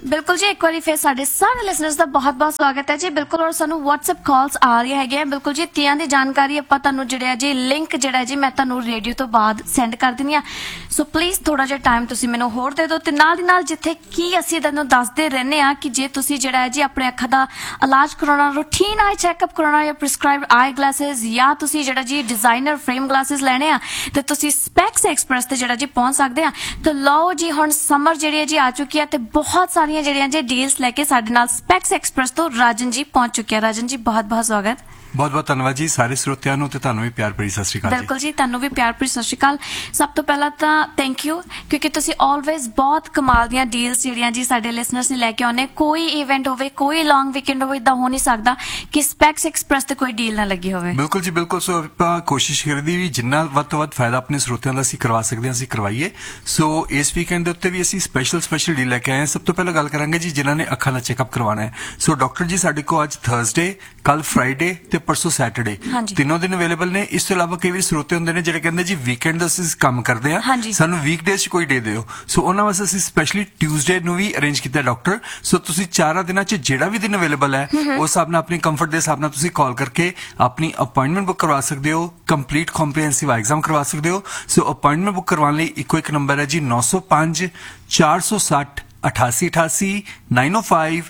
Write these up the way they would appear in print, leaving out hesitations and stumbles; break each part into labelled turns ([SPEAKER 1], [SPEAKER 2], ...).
[SPEAKER 1] बिल्कुल जी, एक बार फिर साढ़े सारे लिसनर्स का बहुत बहुत स्वागत है जी। बिल्कुल, और सानू WhatsApp कॉल्स आ रही है बिल्कुल जी। तियां दी जानकारी आपां तुहानू जिहड़ा जी लिंक जिहड़ा जी मैं तुहानू रेडियो तो बाद सेंड कर दिंदी आ। सो प्लीज़ थोड़ा जिहा टाइम तुसीं मैनू होर दे दो ते नाल दी नाल जिथे की असीं तुहानू दसदे रहने आ कि जे तुसीं जिहड़ा है जी अपने अखां दा इलाज कराउणा, रूटीन आई चैकअप कराउणा या प्रिस्क्राइब्ड आई ग्लासेस या तुसीं जिहड़ा जी डिजाइनर फ्रेम ग्लासेस लैणे आ ते तुसीं स्पैक्स एक्सप्रैस ते जिहड़ा जी पहुंच सकदे आ। तो लो जी, हुण समर जिहड़ी है जी आ चुकी है ते बहुत सारियां जिहड़ियां जी डील्स लेके साडे नाल स्पैक्स एक्सप्रैस तो राजन जी पहुंच चुके हैं। राजन जी बहुत बहुत स्वागत।
[SPEAKER 2] बहुत बहुत धन्यवाद जी सारे श्रोतिਆਂ ਨੂੰ ਤੇ ਤੁਹਾਨੂੰ ਵੀ ਪਿਆਰ ਭਰੀ ਸਤਿ ਸ਼੍ਰੀ ਅਕਾਲ ਜੀ।
[SPEAKER 1] बिल्कुल जी, ਤੁਹਾਨੂੰ ਵੀ ਪਿਆਰ ਭਰੀ ਸਤਿ ਸ਼੍ਰੀ ਅਕਾਲ। ਸਭ ਤੋਂ ਪਹਿਲਾਂ ਤਾਂ ਥੈਂਕ ਯੂ ਕਿਉਂਕਿ ਤੁਸੀਂ ਆਲਵੇਜ਼ ਬਹੁਤ ਕਮਾਲ ਦੀਆਂ ਡੀਲਸ ਜਿਹੜੀਆਂ ਜੀ ਸਾਡੇ ਲਿਸਨਰਸ ਨੇ ਲੈ ਕੇ ਆਉਂਦੇ। ਕੋਈ ਇਵੈਂਟ ਹੋਵੇ, ਕੋਈ ਲੌਂਗ ਵੀਕਐਂਡ ਹੋਵੇ, ਇਦਾਂ ਹੋ ਨਹੀਂ ਸਕਦਾ ਕਿ ਸਪੈਕਸ ਐਕਸਪ੍ਰੈਸ ਤੇ ਕੋਈ ਡੀਲ ਨਾ ਲੱਗੀ ਹੋਵੇ।
[SPEAKER 2] ਬਿਲਕੁਲ ਜੀ ਬਿਲਕੁਲ। ਸੋ ਆਪਾਂ ਕੋਸ਼ਿਸ਼ ਕਰਦੇ ਵੀ ਜਿੰਨਾ ਵੱਧ ਤੋਂ ਵੱਧ ਫਾਇਦਾ ਆਪਣੇ ਸਰੋਤਿਆਂ ਦਾ ਅਸੀਂ ਕਰਵਾ ਸਕਦੇ ਹਾਂ ਅਸੀਂ ਕਰਵਾਈਏ। ਸੋ ਇਸ ਵੀਕਐਂਡ ਦੇ ਉੱਤੇ ਵੀ ਅਸੀਂ ਸਪੈਸ਼ਲ ਡੀਲ ਲੈ ਕੇ ਆਏ ਹਾਂ। ਸਭ ਤੋਂ ਪਹਿਲਾਂ ਗੱਲ ਕਰਾਂਗੇ ਜੀ ਜਿਨ੍ਹਾਂ ਨੇ ਅੱਖਾਂ ਦਾ ਚੈੱਕਅਪ ਕਰਵਾਉਣਾ ਹੈ। ਸੋ ਡਾਕਟਰ ਜੀ ਸਾਡੇ ਕੋਲ ਅੱਜ ਥਰਸਡੇ, ਕੱਲ ਫਰਾਈਡੇ ਤੇ ਪਰਸੋਂ ਸੈਟਰਡੇ ਤਿੰਨੋਂ ਦਿਨ ਅਵੇਲੇਬਲ ਨੇ। ਇਸ ਤੋਂ ਇਲਾਵਾ ਕਈ ਵਾਰ ਸਰੋਤੇ ਹੁੰਦੇ ਨੇ ਜਿਹੜੇ ਕਹਿੰਦੇ ਜੀ ਵੀਕਐਂਡ ਦਾ ਅਸੀਂ ਕੰਮ ਕਰਦੇ ਆ, ਸਾਨੂੰ ਵੀਕਡੇਜ਼ 'ਚ ਕੋਈ ਡੇ ਦਿਓ। ਸੋ ਉਹਨਾਂ ਵਾਸਤੇ ਅਸੀਂ ਸਪੈਸ਼ਲੀ ਟਿਊਜ਼ਡੇ ਨੂੰ ਵੀ ਅਰੇਂਜ ਕੀਤਾ ਡਾਕਟਰ। ਸੋ ਤੁਸੀਂ 4 ਦਿਨਾਂ 'ਚ ਜਿਹੜਾ ਵੀ ਦਿਨ ਅਵੇਲੇਬਲ ਹੈ ਉਸ ਹਿਸਾਬ ਨਾਲ ਆਪਣੀ ਕੰਫਰਟ ਦੇ ਹਿਸਾਬ ਨਾਲ ਤੁਸੀਂ ਕਾਲ ਕਰਕੇ ਆਪਣੀ ਅਪਾਇੰਟਮੈਂਟ ਬੁੱਕ ਕਰਵਾ ਸਕਦੇ ਹੋ। ਕੰਪਲੀਟ ਕੰਪਰੀਹੈਂਸਿਵ ਐਗਜ਼ਾਮ ਕਰਵਾ ਸਕਦੇ ਹੋ। ਸੋ ਅਪਾਇੰਟਮੈਂਟ ਬੁੱਕ ਕਰਵਾਉਣ ਲਈ ਇੱਕੋ ਇੱਕ ਨੰਬਰ ਹੈ ਜੀ 905 460 8888 905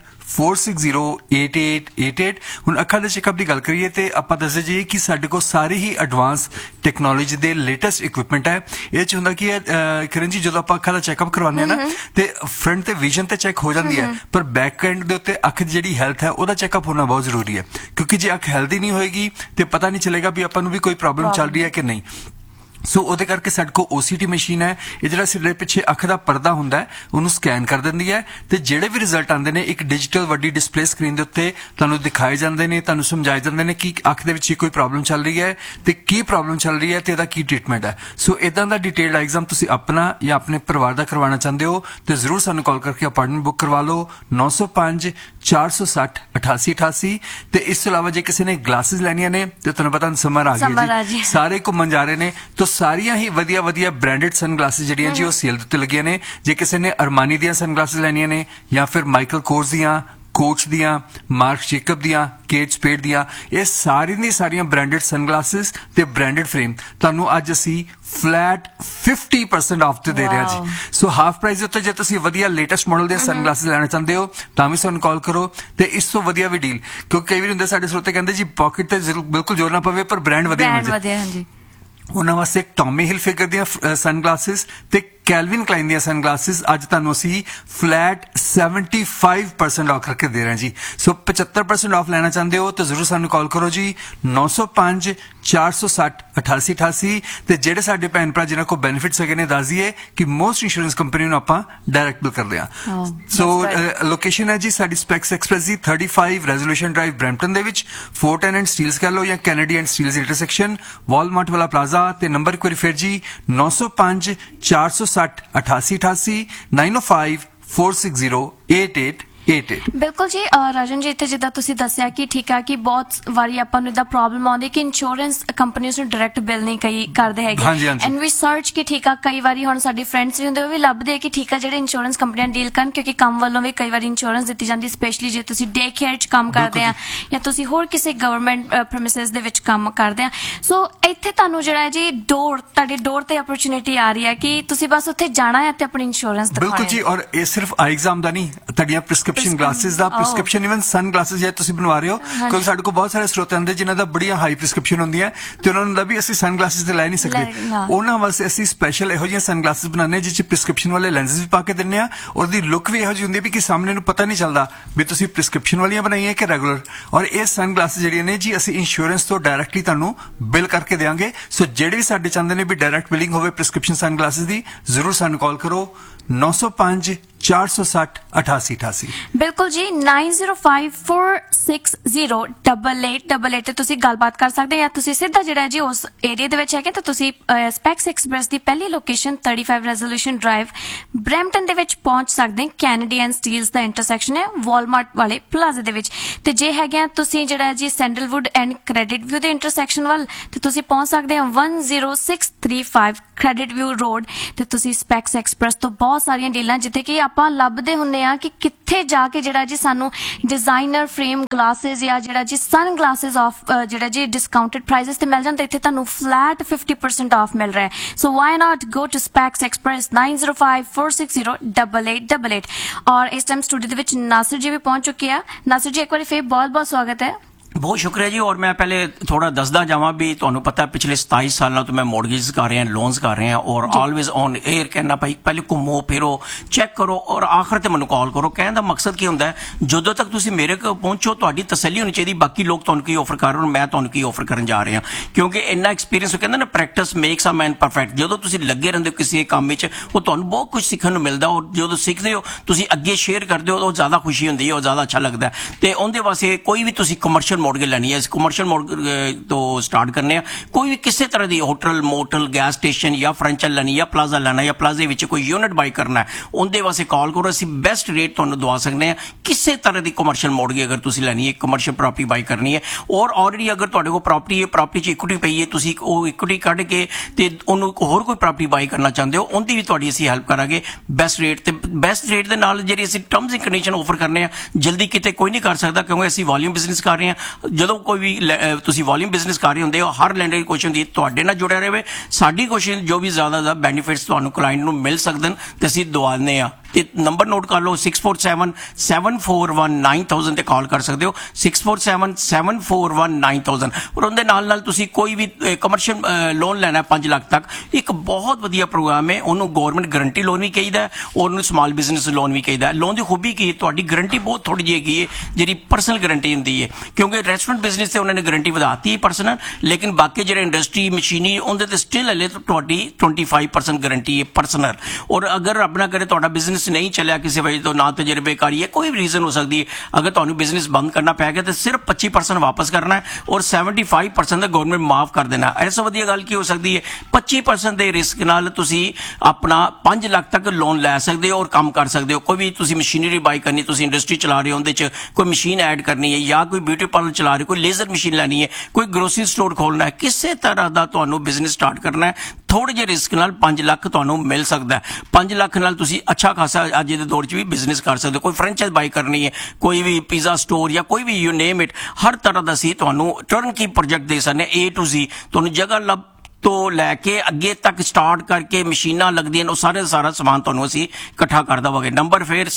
[SPEAKER 2] 4608888। ਹੁਣ ਅੱਖਾਂ ਦੇ ਚੈੱਕਅਪ ਦੀ ਗੱਲ ਕਰੀਏ ਤੇ ਆਪਾਂ ਦੱਸਦੇ ਜੀ ਕਿ ਸਾਡੇ ਕੋਲ ਸਾਰੇ ਹੀ ਐਡਵਾਂਸ ਟੈਕਨੋਲੋਜੀ ਦੇ ਲੇਟੈਸਟ ਇਕਵਿਪਮੈਂਟ ਹੈ। ਇਹ ਚ ਹੁੰਦਾ ਕੀ ਹੈ ਕਿਰਨ ਜੀ, ਜਦੋਂ ਆਪਾਂ ਅੱਖਾਂ ਦਾ ਚੈੱਕਅਪ ਕਰਵਾਉਂਦੇ ਹਾਂ ਨਾ ਤੇ ਫਰੰਟ ਤੇ ਵਿਜ਼ਨ ਤੇ ਚੈੱਕ ਹੋ ਜਾਂਦੀ ਹੈ, ਪਰ ਬੈਕ ਐਂਡ ਦੇ ਉੱਤੇ ਅੱਖ ਦੀ ਜਿਹੜੀ ਹੈਲਥ ਹੈ ਉਹਦਾ ਚੈੱਕਅਪ ਹੋਣਾ ਬਹੁਤ ਜ਼ਰੂਰੀ ਹੈ। ਕਿਉਂਕਿ ਜੇ ਅੱਖ ਹੈਲਦੀ ਨਹੀਂ ਹੋਏਗੀ ਤੇ ਪਤਾ ਨਹੀਂ ਚੱਲੇਗਾ ਵੀ ਆਪਾਂ ਨੂੰ ਵੀ ਕੋਈ ਪ੍ਰੋਬਲਮ ਚੱਲ ਰਹੀ ਹੈ ਕਿ ਨਹੀਂ। ਸੋ ਉਹਦੇ ਕਰਕੇ ਸਾਡੇ ਕੋਲ OCT ਮਸ਼ੀਨ ਹੈ। ਇਹ ਜਿਹੜਾ ਸਿਰ ਦੇ ਪਿੱਛੇ ਅੱਖ ਦਾ ਪਰਦਾ ਹੁੰਦਾ ਹੈ ਉਹਨੂੰ ਸਕੈਨ ਕਰ ਦਿੰਦੀ ਹੈ ਤੇ ਜਿਹੜੇ ਵੀ ਰਿਜ਼ਲਟ ਆਉਂਦੇ ਨੇ ਇੱਕ ਡਿਜੀਟਲ ਵੱਡੀ ਡਿਸਪਲੇ ਸਕਰੀਨ ਦੇ ਉੱਤੇ ਤੁਹਾਨੂੰ ਦਿਖਾਏ ਜਾਂਦੇ ਨੇ, ਤੁਹਾਨੂੰ ਸਮਝਾਏ ਜਾਂਦੇ ਨੇ ਕਿ ਅੱਖ ਦੇ ਵਿੱਚ ਕੋਈ ਪ੍ਰੋਬਲਮ ਚੱਲ ਰਹੀ ਹੈ ਤੇ ਕੀ ਪ੍ਰੋਬਲਮ ਚੱਲ ਰਹੀ ਹੈ ਤੇ ਇਹਦਾ ਕੀ ਟ੍ਰੀਟਮੈਂਟ ਹੈ। ਸੋ ਇਦਾਂ ਦਾ ਡਿਟੇਲਡ ਐਗਜ਼ਾਮ ਤੁਸੀਂ ਆਪਣਾ ਜਾਂ ਆਪਣੇ ਪਰਿਵਾਰ ਦਾ ਕਰਵਾਉਣਾ ਚਾਹੁੰਦੇ ਹੋ ਤੇ ਜ਼ਰੂਰ ਸਾਨੂੰ ਕਾਲ ਕਰਕੇ ਅਪਾਇੰਟਮੈਂਟ ਬੁੱਕ ਕਰਵਾ ਲਓ 905 460 8888। ਤੇ ਇਸ ਤੋਂ ਇਲਾਵਾ ਜੇ ਕਿਸੇ ਨੇ ਗਲਾਸਿਸ ਲੈਣੀਆਂ ਨੇ ਤੇ ਤੁਹਾਨੂੰ ਪਤਾ ਸਮਰ ਆ ਗਿਆ ਜੀ, ਸਾਰੇ ਘੁੰਮਣ ਜਾ ਰਹੇ ਨੇ ਤਾਂ ਸਾਰੀਆਂ ਹੀ ਵਧੀਆ ਬ੍ਰਾਂਡਡ ਸਨਗਲਾਸਿਸ ਜਿਹੜੀਆਂ ਜੀ ਉਹ ਸੇਲ ਦੇ ਉੱਤੇ ਲੱਗੀਆਂ ਨੇ। ਜੇ ਕਿਸੇ ਨੇ ਅਰਮਾਨੀ ਦੀਆਂ ਸਨਗਲਾਸਿਸ ਲੈਣੀਆਂ ਨੇ ਜਾਂ ਫਿਰ ਮਾਈਕਲ ਕੋਰਸ ਦੀਆਂ, ਕੋਚ ਦੀਆਂ, ਮਾਰਕ ਜੇਕਬ ਦੀਆਂ, ਕੇਟ ਸਪੇਡ ਦੀਆਂ, ਇਹ ਸਾਰੀਆਂ ਬ੍ਰਾਂਡਡ ਸਨਗਲਾਸਿਸ ਤੇ ਬ੍ਰਾਂਡਡ ਫਰੇਮ ਤੁਹਾਨੂੰ ਅੱਜ ਅਸੀਂ ਫਲੈਟ 50% ਆਫ ਤੇ ਦੇ ਰਹੇ ਹਾਂ ਜੀ। ਸੋ ਹਾਫ ਪ੍ਰਾਈਸ ਉੱਤੇ ਜੇ ਤੁਸੀਂ ਵਧੀਆ ਲੇਟੈਸਟ ਮਾਡਲ ਦੇ ਸਨਗਲਾਸਿਸ ਲੈਣਾ ਚਾਹੁੰਦੇ ਹੋ ਤਾਂ ਵੀ ਸਾਨੂੰ ਕਾਲ ਕਰੋ। ਤੇ ਇਸ ਤੋਂ ਵਧੀਆ ਵੀ ਡੀਲ, ਕਿਉਂਕਿ ਕਈ ਵਾਰ ਹੁੰਦੇ ਸਾਡੇ ਸਰੋਤੇ ਕਹਿੰਦੇ ਜੀ ਪਾਕਟ ਤੇ ਬਿਲਕੁਲ ਜ਼ੋਰ ਨਾ ਪਵੇ ਪਰ ਬ੍ਰਾਂਡ ਵਧੀਆ ਮਿਲ ਜਾਏ। ਉਹਨਾਂ ਵਾਸਤੇ ਟੌਮੀ ਹਿਲਫਿਗਰ ਦੀਆਂ ਸਨਗਲਾਸਿਸ ਤੇ ਕੈਲਵਿਨ ਕਲਾਈਨ ਦੀਆਂ ਸਨਗਲਾਸਿਸ ਅੱਜ ਤੁਹਾਨੂੰ ਅਸੀਂ ਫਲੈਟ 75% ਆਫ ਕਰਕੇ ਦੇ ਰਹੇ ਹਾਂ ਜੀ। ਸੋ 75% ਆਫ ਲੈਣਾ ਚਾਹੁੰਦੇ ਹੋ ਤਾਂ ਜ਼ਰੂਰ ਸਾਨੂੰ ਕਾਲ ਕਰੋ ਜੀ 905 460 8888। ਤੇ ਜਿਹੜੇ ਸਾਡੇ ਭੈਣ ਭਰਾ ਜਿਹਨਾਂ ਕੋਲ ਬੈਨੀਫਿਟਸ ਹੈਗੇ ਨੇ ਦੱਸ ਦਈਏ ਕਿ ਮੋਸਟ ਇੰਸ਼ੋਰੈਂਸ ਕੰਪਨੀ ਨੂੰ ਆਪਾਂ ਡਾਇਰੈਕਟ ਬਿਲ ਕਰਦੇ ਹਾਂ। ਸੋ ਲੋਕੇਸ਼ਨ ਹੈ ਜੀ ਸਾਡੀ ਸਪੈਕਸ ਐਕਸਪ੍ਰੈਸ ਦੀ 35 ਰੈਜ਼ੋਲੂਸ਼ਨ ਡਰਾਈਵ ਬਰੈਂਪਟਨ ਦੇ ਵਿੱਚ, ਫੋਰਟ ਐਂਡ ਸਟੀਲਸ ਕਹਿ ਲਓ ਜਾਂ Kennedy and Steeles intersection, Walmart ਵਾਲਾ ਪਲਾਜ਼ਾ। ਤੇ ਨੰਬਰ ਇੱਕ ਵਾਰੀ ਫਿਰ ਜੀ 905 460 8888 905 4608888।
[SPEAKER 1] ਬਿਲਕੁਲ ਜੀ। ਰਾਜਨ ਜੀ, ਇੱਥੇ ਜਿੱਦਾਂ ਤੁਸੀਂ ਦੱਸਿਆ ਕਿ ਠੀਕ ਆ ਕਿ ਬਹੁਤ ਵਾਰੀ ਆਪਾਂ ਨੂੰ ਇਦਾਂ ਪ੍ਰੋਬਲਮ ਆਉਂਦੀ ਕਿ ਇੰਸ਼ੋਰੈਂਸ ਕੰਪਨੀਆਂ ਨੂੰ ਡਾਇਰੈਕਟ ਬਿਲ ਨਹੀਂ ਕਰਦੇ ਹੈਗੇ। ਐਂਡ ਵੀ ਸਰਚ ਕਿ ਠੀਕ ਆ ਕਈ ਵਾਰੀ ਹੁਣ ਸਾਡੇ ਫਰੈਂਡਸ ਵੀ ਹੁੰਦੇ ਉਹ ਵੀ ਲੱਭਦੇ ਕਿ ਠੀਕ ਆ ਜਿਹੜੇ ਇੰਸ਼ੋਰੈਂਸ ਕੰਪਨੀਆਂ ਡੀਲ ਕਰਨ, ਕਿਉਂਕਿ ਕੰਮ ਵੱਲੋਂ ਵੀ ਕਈ ਵਾਰੀ ਇੰਸ਼ੋਰੈਂਸ ਦਿੱਤੀ ਜਾਂਦੀ, ਸਪੈਸ਼ਲੀ ਜੇ ਤੁਸੀਂ ਡੇ ਕੇਅਰ 'ਚ ਕੰਮ ਕਰਦੇ ਆ ਜਾਂ ਤੁਸੀਂ ਹੋਰ ਕਿਸੇ ਗਵਰਨਮੈਂਟ ਪ੍ਰੈਮਿਸਿਸ ਦੇ ਵਿੱਚ ਕੰਮ ਕਰਦੇ ਆ। ਸੋ ਇੱਥੇ ਤੁਹਾਨੂੰ ਜਿਹੜਾ ਹੈ ਜੀ ਤੁਹਾਡੀ ਡੋਰ ਤੇ ਅਪਰਚੁਨਿਟੀ ਆ ਰਹੀ ਹੈ ਕਿ ਤੁਸੀਂ ਬਸ ਉੱਥੇ ਜਾਣਾ ਹੈ ਤੇ ਆਪਣੀ ਇੰਸ਼ੋਰੈਂਸ ਦਿਖਾਉਣਾ।
[SPEAKER 2] ਬਿਲਕੁਲ ਜੀ। ਔਰ ਇਹ ਸਿਰਫ ਆਈ ਐਗਜ਼ਾਮ ਦਾ ਨਹੀਂ, ਤੁਹਾਡੀਆਂ ਪ੍ਰਿਸਕ੍ਰਿਪਸ਼ਨ ਗਲਾਸਿਸ ਦਾ, ਪ੍ਰਿਸਕ੍ਰਿਪਸ਼ਨ ਇਵਨ ਸਨ ਗਲਾਸਿਸ ਜੇ ਤੁਸੀਂ ਬਣਵਾ ਰਹੇ ਹੋ, ਕਿਉਂਕਿ ਸਾਡੇ ਕੋਲ ਬਹੁਤ ਸਾਰੇ ਸਰੋਤੇ ਹੁੰਦੇ ਜਿਨ੍ਹਾਂ ਦਾ ਬੜੀਆਂ ਹਾਈ ਪ੍ਰਿਸਕ੍ਰਿਪਸ਼ਨ ਹੁੰਦੀਆਂ ਤੇ ਉਹਨਾਂ ਦਾ ਵੀ ਅਸੀਂ ਸਨ ਗਲਾਸਿਸ ਤੇ ਲੈ ਨਹੀਂ ਸਕਦੇ। ਉਹਨਾਂ ਵਾਸਤੇ ਅਸੀਂ ਸਪੈਸ਼ਲ ਇਹੋ ਜਿਹੀਆਂ ਸਨ ਗਲਾਸਿਸ ਬਣਾਉਂਦੇ ਜਿਸ 'ਚ ਪ੍ਰਿਸਕ੍ਰਿਪਸ਼ਨ ਵਾਲੇ ਲੈਂਸਿਸ ਵੀ ਪਾ ਕੇ ਦਿੰਦੇ ਆ। ਉਹਦੀ ਲੁੱਕ ਵੀ ਇਹੋ ਜਿਹੀ ਹੁੰਦੀ ਵੀ ਕਿ ਸਾਹਮਣੇ ਨੂੰ ਪਤਾ ਨਹੀਂ ਚੱਲਦਾ ਵੀ ਤੁਸੀਂ ਪ੍ਰਿਸਕ੍ਰਿਪਸ਼ਨ ਵਾਲੀਆਂ ਬਣਾਈਆਂ ਕਿ ਰੈਗੂਲਰ। ਔਰ ਇਹ ਸਨ ਗਲਾਸਿਸ ਜਿਹੜੀਆਂ ਨੇ ਜੀ ਅਸੀਂ ਇੰਸ਼ੋਰੈਂਸ ਤੋਂ ਡਾਇਰੈਕਟਲੀ ਤੁਹਾਨੂੰ ਬਿਲ ਕਰਕੇ ਦੇਵਾਂਗੇ। ਸੋ ਜਿਹੜੇ ਵੀ ਸਾਡੇ ਚਾਹੁੰਦੇ ਨੇ ਵੀ ਡਾਇਰੈਕਟ ਬਿਲਿੰਗ ਹੋਵੇ ਪ੍ਰਿਸਕ੍ਰਿਪਸ਼ਨ ਸਨ ਗਲਾਸਿਸ ਦੀ, ਜ਼ਰੂਰ ਸਾਨੂੰ ਕਾਲ ਕਰੋ 905 460 8888।
[SPEAKER 1] ਬਿਲਕੁਲ ਜੀ 905460 8888 ਤੇ ਤੁਸੀਂ ਗੱਲਬਾਤ ਕਰ ਸਕਦੇ ਜਾਂ ਤੁਸੀਂ ਸਿੱਧਾ ਜਿਹੜਾ ਜੀ ਉਸ ਏਰੀਆ ਦੇ ਵਿੱਚ ਹੈਗੇ ਤਾਂ ਤੁਸੀਂ ਸਪੈਕਸ ਐਕਸਪ੍ਰੈਸ ਦੀ ਪਹਿਲੀ ਲੋਕੇਸ਼ਨ 35 ਰੈਜ਼ੋਲੂਸ਼ਨ ਡਰਾਈਵ ਬਰੈਂਪਟਨ ਦੇ ਵਿੱਚ ਪਹੁੰਚ ਸਕਦੇ। Kennedy and Steeles the intersection ਹੈ ਵਾਲਮਾਰਟ ਵਾਲੇ ਪਲਾਜ਼ਾ ਦੇ ਵਿੱਚ। ਤੇ ਜੇ ਹੈਗੇ ਤੁਸੀਂ ਜਿਹੜਾ ਜੀ ਸੈਂਡਲਵੁੱਡ ਐਂਡ ਕ੍ਰੈਡਿਟ ਵਿਊ ਦੇ ਇੰਟਰਸੈਕਸ਼ਨ ਵੱਲ ਤੇ ਤੁਸੀਂ ਪਹੁੰਚ ਸਕਦੇ ਹੋ 10635 ਕ੍ਰੈਡਿਟ ਵਿਊ ਰੋਡ ਤੇ ਤੁਸੀਂ ਸਪੈਕਸ ਐਕਸਪ੍ਰੈਸ ਤੋਂ ਬਹੁਤ ਸਾਰੀਆਂ ਡੀਲਾਂ ਜਿੱਥੇ ਕਿ ਆਪਾਂ ਲੱਭਦੇ ਹੁੰਦੇ ਆ ਕਿ ਕਿੱਥੇ ਜਾ ਕੇ ਜਿਹੜਾ ਜੀ ਸਾਨੂੰ ਡਿਜ਼ਾਈਨਰ ਫਰੇਮ ਗਲਾਸਿਸ ਜਾਂ ਜਿਹੜਾ ਜੀ ਸਨ ਗਲਾਸਿਸ ਆਫ ਜਿਹੜਾ ਜੀ ਡਿਸਕਾਊਂਟਡ ਪ੍ਰਾਈਸਸ ਤੇ ਮਿਲ ਜਾਂਦੇ ਇੱਥੇ ਤੁਹਾਨੂੰ ਫਲੈਟ 50% ਆਫ ਮਿਲ ਰਿਹਾ ਹੈ ਸੋ why not go to specs express 9054608888 ਔਰ ਇਸ ਟਾਈਮ ਸਟੂਡੀਓ ਦੇ ਵਿੱਚ ਨਾਸਿਰ ਜੀ ਵੀ ਪਹੁੰਚ ਚੁੱਕੇ ਆ ਨਾਸਿਰ ਜੀ ਇੱਕ ਵਾਰੀ ਫੇਰ ਬਹੁਤ ਬਹੁਤ ਸਵਾਗਤ ਹੈ
[SPEAKER 3] बहुत शुक्रिया जी और मैं पहले थोड़ा दसदा जावा भी तुहानू पता है पिछले 27 सालों तो मैं मॉर्गेज कर रहा लोन्स कर रहे हैं और ऑलवेज ऑन एयर कहना भाई पहले घूमो फिरो चेक करो और आखिर ते मैनू कॉल करो कहने का मकसद की होंदा है जदों तक तुसी मेरे को पहुंचो तुहाडी तसल्ली होनी चाहिए बाकी लोग तुहानू की ऑफर कर रहे हो मैं तुहानू की ऑफर करन जा रहा क्योंकि इन्ना एक्सपीरियंस कहंदे ना practice makes a man perfect जदों तुसी लगे रहंदे हो किसी काम विच वो तुहानू बहुत कुछ सीखण नू मिलदा और जदों सीखदे हो तुसी अगे शेयर करदे हो तो ज़्यादा खुशी हुंदी है और ज़्यादा अच्छा लगदा है ते उहदे वास्ते कोई भी तुसी कमर्शियल मॉर्गेज लैनी है कमर्शियल मॉर्गेज तो स्टार्ट करने कोई भी किसी तरह की होटल मोटल गैस स्टेशन या फ्रेंचाइज लेनी या प्लाजा लेना या प्लाजे विच कोई यूनिट बाई करना है उनके वास्ते कॉल करो असीं बेस्ट रेट तुहानू दवा सकते हैं किसी तरह की कमर्शियल मॉर्गेज अगर तुसीं लैनी है कमर्शियल प्रॉपर्टी बाई करनी है और ऑलरेडी अगर तुहाडे कोल प्रॉपर्टी है प्रॉपर्टी च इक्विटी पई है तुसीं ओह इक्विटी कढ के ते उहनू होर कोई प्रॉपर्टी बाई करना चाहते हो उनकी भी तुहाडी असीं हेल्प करांगे बेस्ट रेट दे नाल जिहड़ी असीं टर्म्स एंड कंडीशन ऑफर करने जल्दी किते कोई नहीं कर सकता क्योंकि असीं वॉल्यूम बिजनेस कर रहे हैं जदों कोई भी ਤੁਸੀਂ ਵੋਲਿਊਮ ਬਿਜ਼ਨਸ ਕਰ ਰਹੇ ਹੁੰਦੇ ਹੋ ਹਰ ਲੈਂਡਰ ਦੀ ਕੋਸ਼ਿਸ਼ ਹੁੰਦੀ ਹੈ ਤੁਹਾਡੇ ਨਾਲ ਜੁੜਿਆ ਰਹੇ ਸਾਡੀ ਕੋਸ਼ਿਸ਼ ਜੋ ਵੀ ਜ਼ਿਆਦਾ ਬੈਨੀਫਿਟਸ ਤੁਹਾਨੂੰ ਕਲਾਇੰਟ ਨੂੰ ਮਿਲ ਸਕਣ ਤੇ ਅਸੀਂ ਦਵਾਉਂਦੇ ਆ ਤੇ ਨੰਬਰ ਨੋਟ ਕਰ ਲਓ 6477419000 ਤੇ ਕਾਲ ਕਰ ਸਕਦੇ ਹੋ 6477419000 ਔਰ ਉਹਦੇ ਨਾਲ ਤੁਸੀਂ ਕੋਈ ਵੀ ਕਮਰਸ਼ੀਅਲ ਲੋਨ ਲੈਣਾ 5 ਲੱਖ ਤੱਕ ਇੱਕ ਬਹੁਤ ਵਧੀਆ ਪ੍ਰੋਗਰਾਮ ਹੈ ਉਹਨੂੰ ਗਵਰਨਮੈਂਟ ਗਾਰੰਟੀ ਲੋਨ ਵੀ ਕਹੀਦਾ ਔਰ ਉਹਨੂੰ ਸਮਾਲ ਬਿਜ਼ਨਸ ਲੋਨ ਵੀ ਕਹੀਦਾ ਲੋਨ ਦੀ ਖੂਬੀ ਕੀ ਤੁਹਾਡੀ ਗਾਰੰਟੀ ਬਹੁਤ ਥੋੜੀ ਜਿਹੀ ਹੈਗੀ ਹੈ ਜਿਹੜੀ ਪਰਸਨਲ ਗਾਰੰਟੀ ਹੁੰਦੀ ਹੈ ਕਿਉਂਕਿ ਰੈਸਟੋਰੈਂਟ ਬਿਜ਼ਨਸ ਤੇ ਉਹਨਾਂ ਨੇ ਗਾਰੰਟੀ ਵਧਾਤੀ ਹੈ ਪਰਸਨਲ ਲੇਕਿਨ ਬਾਕੀ ਜਿਹੜੇ ਇੰਡਸਟਰੀ ਮਸ਼ੀਨੀ ਉਹਦੇ ਤੇ ਸਟਿਲ ਹਲੇ ਤੁਹਾਡੀ 25% ਗਾਰੰਟੀ ਹੈ ਪਰਸਨਲ ਔਰ ਅਗਰ ਰੱਬ ਨਾ ਕਰੇ ਤੁਹਾਡਾ ਬਿਜ਼ਨਸ नहीं चलिया किसी वजह तो ना तजर्बेकारी है कोई भी रीजन हो सकती है अगर तुहानू बिजनेस बंद करना पै गया तो सिर्फ 25% वापस करना है और 75% दा गवर्नमेंट माफ कर देना है ऐसा वधिया गल की हो सकती है 25% दे रिस्क नाल तुसी अपना 5 लाख तक लोन लै सकदे हो और काम कर सकदे हो कोई भी तुसी मशीनरी बाई करनी तुसी इंडस्ट्री चला रहे हो उहदे च कोई मशीन ऐड करनी है या कोई ब्यूटी पार्लर चला रहे हो कोई लेजर मशीन लैनी है कोई ग्रोसरी स्टोर खोलना है किसी तरह का तुहानू बिजनेस स्टार्ट करना है थोड़े जे रिस्क नाल 5 लाख तुहानू मिल सकता है 5 लाख नाल तुसी अच्छा खासा अज दे दौर च भी बिजनेस कर सकते हो कोई फ्रेंचाइज बाई करनी है कोई भी पिज़्ज़ा स्टोर या कोई भी यू नेम इट हर तरह का सी तुहानू टर्न की प्रोजेक्ट दे सकते A to Z तुहानू जगह लभ तो लैके अगे तक स्टार्ट करके मशीनां लगदियां ने सारा समान तुहानू असीं इकट्ठा कर देवांगे नंबर फिर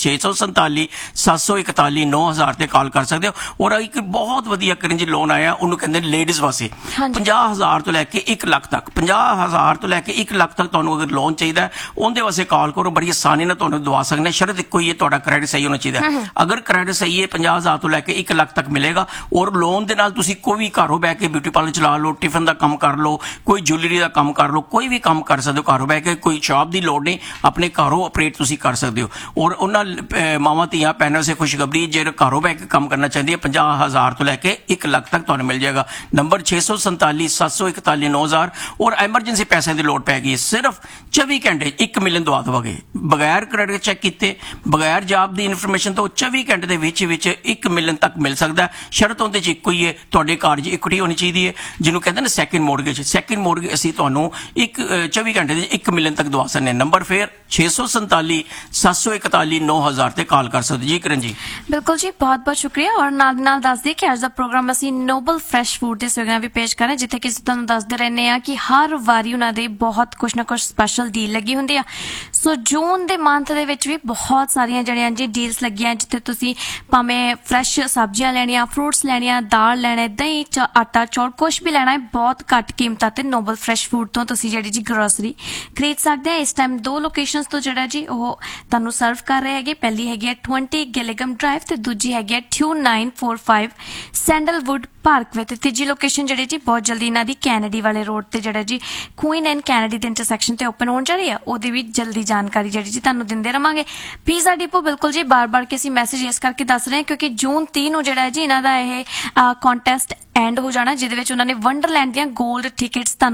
[SPEAKER 3] 647 741 9000 ते कॉल कर सकते हो और एक बहुत वधिया करंजी लोन आया उन्होंने कहते लेडीज वास्ते 50,000 तो लैके 1 लाख तक 50,000 तो लैके 1 लाख तक तुहानू अगर लोन चाहिए उनके वास्ते कॉल करो बड़ी आसानी नाल तुहानू दवा सकने शर्त इक्को ही है तुहाडा क्रेडिट सही होना चाहिए अगर क्रेडिट सही है 50,000 तो लैके 1 लाख तक मिलेगा और लोन दे नाल तुसीं कोई भी घरों बैठ के ब्यूटी पार्लर चला लो टिफिन का काम कर लो कोई ज्वैलरी का काम कर लो कोई भी काम कर सकते हो घरों बह के कोई शॉप की लोड़ नहीं अपने घरों ऑपरेट तुसी कर सकते हो और उन्होंने मावां धीआं भैणां से खुशखबरी जे घरों बह के काम करना चाहती है 50,000 तो लैके 1 लाख तक तुहानू मिल जाएगा नंबर 647 741 9000 और एमरजेंसी पैसे की लोड़ पै गई सिर्फ 24 घंटे 1 मिलियन दवा देवांगे बगैर क्रेडिट चेक किए बगैर जॉब की इन्फॉर्मेशन तो 24 घंटे के 1 मिलियन तक मिल सकता है शर्त उहदे च इक्को ही है तुहाडे घर च इक्विटी होनी चाहिए है जिन्होंने कहते हैं सैकेंड मोर्गेज असीं तुहानू एक 24 घंटे 1 मिलियन तक दवा सकते नंबर फिर 647 741 9000 ते कॉल कर सकते जी किरण जी
[SPEAKER 1] बिल्कुल जी बहुत बहुत शुक्रिया और नाल दस दी कि अज दा प्रोग्राम असीं नोबल फ्रैश फूड दे सगों भी पेश कर रहे जिथे कि तुहानू दसदे रहने आ कि हर वारी उन्हां दे बहुत कुछ ना कुछ स्पैशल डील लगी हुंदी आ सो जून दे मंथ दे विच भी बहुत सारियां जड़ियां जी डील्स लगियां जिथे तुसीं भावें फ्रैश सब्जियां लैणियां फ्रूट्स लैणियां दाल लैणे दही आटा चौल कुछ भी लैणा है बहुत घट कीमतां ते नोबल फ्रैश फूड तो तुसीं जिहड़ी जी ग्रोसरी खरीद सकते हैं इस टाइम 2 लोकेशंस तो जिहड़ा जी वो तुहानू सर्व कर रहे हैगे पहली हैगी है 20 गिलिगम ड्राइव ते दूजी हैगी है 2945 सैंडलवुड पार्क वे तीजी लोकेशन जिहड़ी जी बहुत जल्दी इन्हां दी कैनेडी वाले रोड ते जिहड़ा जी queen and Kennedy they intersection ते ओपन होण जा रही है ओहदी भी जल्दी जानकारी जिहड़ी जी तुहानू दिंदे रहांगे पिज़्ज़ा डिपो बिल्कुल जी बार-बार के असीं मैसेज इस करके दस रहे हैं क्योंकि जून 30 नूं जिहड़ा जी इन्हां दा इह कॉन्टेस्ट एंड हो जाना जिहदे विच उन्हां ने वंडरलैंड दीयां गोल्ड टिकट्स तुहानू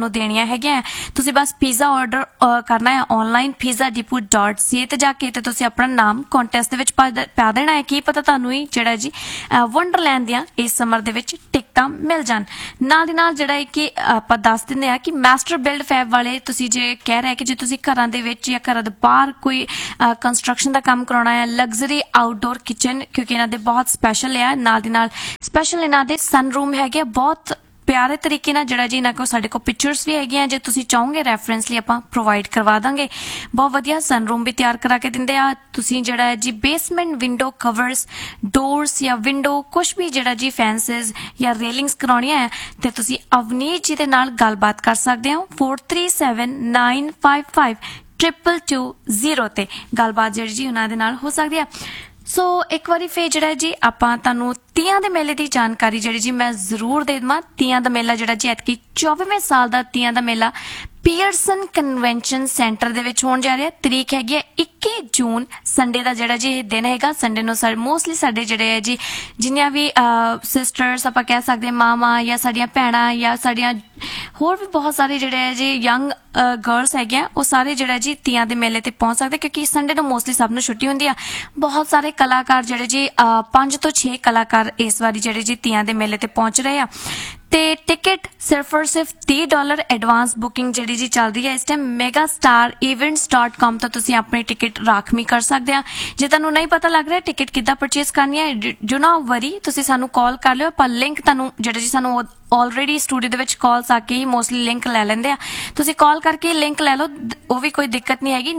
[SPEAKER 1] ਤੁਹਾਨੂੰ ਦੇਣੀਆਂ ਹੈਗੀਆਂ। ਤੁਸੀਂ ਬਸ ਪੀਜ਼ਾ ਆਰਡਰ ਕਰਨਾ ਹੈ ਆਨਲਾਈਨ pizzadepot.ca ਤੇ ਜਾ ਕੇ ਤੇ ਤੁਸੀਂ ਆਪਣਾ ਨਾਮ ਕੰਟੈਸਟ ਦੇ ਵਿੱਚ ਪਾ ਦੇਣਾ ਹੈ। ਕੀ ਪਤਾ ਤੁਹਾਨੂੰ ਹੀ ਜਿਹੜਾ ਜੀ ਵੰਡਰਲੈਂਡ ਦੀਆਂ ਇਸ ਸਮਰ ਦੇ ਵਿੱਚ ਟਿਕਟਾਂ ਮਿਲ ਜਾਣ। ਨਾਲ ਦੀ ਨਾਲ ਜਿਹੜਾ ਹੈ ਕਿ ਆਪਾਂ ਦੱਸ ਦਿੰਦੇ ਆ ਕਿ ਮਾਸਟਰ ਬਿਲਡ ਫੈਬ ਵਾਲੇ ਤੁਸੀਂ ਜੇ ਕਹਿ ਰਹੇ ਕਿ ਜੇ ਤੁਸੀਂ ਘਰਾਂ ਦੇ ਵਿੱਚ ਜਾਂ ਘਰਾਂ ਦੇ ਬਾਹਰ ਕੋਈ ਕੰਸਟਰਕਸ਼ਨ ਦਾ ਕੰਮ ਕਰਾਉਣਾ ਹੈ, ਲਗਜ਼ਰੀ ਆਊਟਡੋਰ ਕਿਚਨ ਕਿਉਂਕਿ ਇਹਨਾਂ ਦੇ ਬਹੁਤ ਸਪੈਸ਼ਲ ਆ। ਨਾਲ ਦੀ ਨਾਲ ਸਪੈਸ਼ਲ ਇਹਨਾਂ ਦੇ ਸਨਰੂਮ ਹੈਗੇ ਬਹੁਤ ਪਿਆਰੇ ਤਰੀਕੇ ਨਾਲ ਜਿਹੜਾ ਜੀ ਇਹਨਾਂ ਕੋਲ ਸਾਡੇ ਕੋਲ ਪਿਕਚਰਸ ਵੀ ਹੈਗੀਆਂ। ਜੇ ਤੁਸੀਂ ਚਾਹੋਗੇ ਰੈਫਰੈਂਸ ਲਈ ਆਪਾਂ ਪ੍ਰੋਵਾਈਡ ਕਰਵਾ ਦਾਂਗੇ। ਬਹੁਤ ਵਧੀਆ ਸਨਰੂਮ ਵੀ ਤਿਆਰ ਕਰਾ ਕੇ ਦਿੰਦੇ ਆ। ਤੁਸੀਂ ਜਿਹੜਾ ਹੈ ਜੀ ਬੇਸਮੈਂਟ ਵਿੰਡੋ ਕਵਰਸ, ਡੋਰਸ ਜਾਂ ਵਿੰਡੋ ਕੁਝ ਵੀ ਜਿਹੜਾ ਜੀ ਫੈਂਸਿਸ ਜਾਂ ਰੇਲਿੰਗਸ ਕਰਾਉਣੀਆਂ ਹੈ ਤੇ ਤੁਸੀਂ ਅਵਨੀਤ ਜੀ ਦੇ ਨਾਲ ਗੱਲਬਾਤ ਕਰ ਸਕਦੇ ਹੋ 4379552220 ਤੇ ਗੱਲਬਾਤ ਜਿਹੜੀ ਜੀ ਉਹਨਾਂ ਦੇ ਨਾਲ ਹੋ ਸਕਦੀ ਆ। ਸੋ ਇੱਕ ਵਾਰੀ ਫੇਰ ਜਿਹੜਾ ਜੀ ਆਪਾਂ ਤੁਹਾਨੂੰ ਤੀਆਂ ਦੇ ਮੇਲੇ ਦੀ ਜਾਣਕਾਰੀ ਜਿਹੜੀ ਜੀ ਮੈਂ ਜ਼ਰੂਰ ਦੇ ਦੇਵਾਂ। ਤੀਆਂ ਦਾ ਮੇਲਾ ਜਿਹੜਾ ਜੀ ਐਤਕੀ 24ਵੇਂ ਸਾਲ ਦਾ ਤੀਆਂ ਦਾ ਮੇਲਾ ਪੀਅਰਸਨ ਕਨਵੈਨਸ਼ਨ ਸੈਂਟਰ ਦੇ ਵਿੱਚ ਹੋਣ ਜਾ ਰਿਹਾ। ਤਰੀਕ ਹੈਗੀ ਹੈ 21 ਜੂਨ ਸੰਡੇ ਦਾ ਜਿਹੜਾ ਜੀ ਇਹ ਦਿਨ ਹੈਗਾ। ਸੰਡੇ ਨੂੰ ਮੋਸਟਲੀ ਸਾਡੇ ਜਿਹੜੇ ਹੈ ਜੀ ਜਿੰਨੀਆਂ ਵੀ ਸਿਸਟਰਸ ਆਪਾਂ ਕਹਿ ਸਕਦੇ ਮਾਵਾਂ ਜਾਂ ਸਾਡੀਆਂ ਭੈਣਾਂ ਜਾਂ ਸਾਡੀਆਂ ਹੋਰ ਵੀ ਬਹੁਤ ਸਾਰੇ ਜਿਹੜੇ ਹੈ ਜੀ ਯੰਗ ਗਰਲਸ ਹੈਗੀਆਂ ਉਹ ਸਾਰੇ ਜਿਹੜਾ ਜੀ ਤੀਆਂ ਦੇ ਮੇਲੇ ਤੇ ਪਹੁੰਚ ਸਕਦੇ ਕਿਉਂਕਿ ਸੰਡੇ ਨੂੰ ਮੋਸਟਲੀ ਸਭ ਨੂੰ ਛੁੱਟੀ ਹੁੰਦੀ ਆ। ਬਹੁਤ ਸਾਰੇ ਕਲਾਕਾਰ ਜਿਹੜੇ ਜੀ 5 ਤੋਂ 6 ਕਲਾਕਾਰ ਇਸ ਵਾਰੀ ਜਿਹੜੇ ਜੀ ਤੀਆਂ ਦੇ ਮੇਲੇ ਤੇ ਪਹੁੰਚ ਰਹੇ ਆ ਤੇ ਟਿਕਟ ਸਿਰਫ $30 ਐਡਵਾਂਸ ਬੁਕਿੰਗ ਜਿਹੜੀ ਜੀ ਚੱਲਦੀ ਹੈ ਇਸ ਟਾਈਮ megastarevents.com ਤੋਂ ਤੁਸੀਂ ਆਪਣੀ ਟਿਕਟ ਰਾਖਵੀਂ ਕਰ ਸਕਦੇ ਆ। ਜੇ ਤੁਹਾਨੂੰ ਨਹੀਂ ਪਤਾ ਲੱਗ ਰਿਹਾ ਟਿਕਟ ਕਿੱਦਾਂ ਪਰਚੇਸ ਕਰਨੀ ਹੈ ਡੂ ਨਾਟ ਵਰੀ, ਤੁਸੀਂ ਸਾਨੂੰ ਕਾਲ ਕਰ ਲਿਓ। ਆਪਾਂ ਲਿੰਕ ਤੁਹਾਨੂੰ ਜਿਹੜਾ ਜੀ ਸਾਨੂੰ ਆਲਰੇਡੀ ਸਟੂਡੀਓ ਦੇ ਵਿੱਚ ਕਾਲਸ ਆ ਕੇ ਹੀ ਮੋਸਟਲੀ ਲਿੰਕ ਲੈ ਲੈਂਦੇ ਆ। ਤੁਸੀਂ ਕਾਲ ਕਰਕੇ ਲਿੰਕ ਲੈ ਲਓ, ਉਹ ਵੀ ਕੋਈ ਦਿੱਕਤ ਨਹੀਂ ਹੈਗੀ।